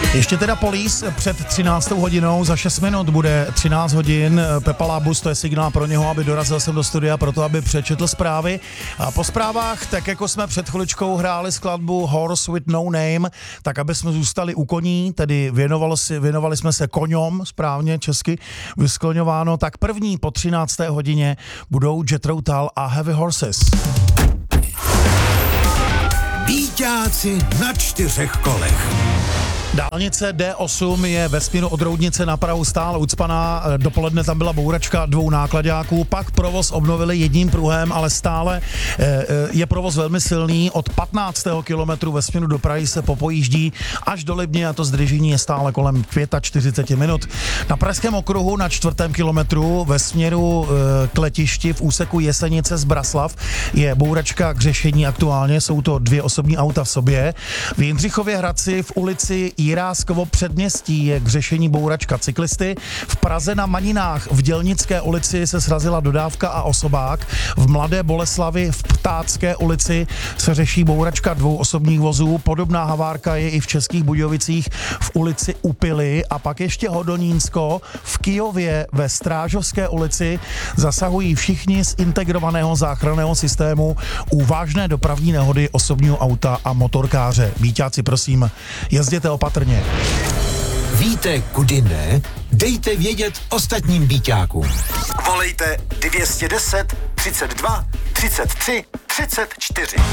Ještě teda Police před 13. hodinou, za 6 minut bude 13 hodin. Pepa Labus, to je signál pro něho, aby dorazil sem do studia, proto aby přečetl zprávy. A po zprávách, tak jako jsme před chviličkou hráli skladbu Horse with No Name, tak aby jsme zůstali u koní, tedy věnovali jsme se koňom, správně česky vyskloňováno, tak první po 13. hodině budou Jethro Tull a Heavy Horses. Býťáci na 4 kolech. Dálnice D8 je ve směru od Roudnice na Prahu stále ucpaná, dopoledne tam byla bouračka 2 náklaďáků, pak provoz obnovili jedním pruhem, ale stále je provoz velmi silný, od 15. kilometru ve směru do Prahy se popojíždí až do Libně a to zdržení je stále kolem 45 minut. Na Pražském okruhu na 4. kilometru ve směru k letišti v úseku Jesenice z Braslav je bouračka k řešení aktuálně, jsou to 2 osobní auta v sobě. V Jindřichově Hradci v ulici Jiráskovo předměstí je k řešení bouračka cyklisty. V Praze na Maninách v Dělnické ulici se srazila dodávka a osobák. V Mladé Boleslavi v Ptácké ulici se řeší bouračka 2 osobních vozů. Podobná havárka je i v Českých Budějovicích v ulici Upily. A pak ještě Hodonínsko v Kyjově ve Strážovské ulici zasahují všichni z integrovaného záchranného systému u vážné dopravní nehody osobního auta a motorkáře. Býťáci, prosím, jezděte opatrně. Víte, kudy ne? Dejte vědět ostatním býťákům. Volejte 210 32 33 34.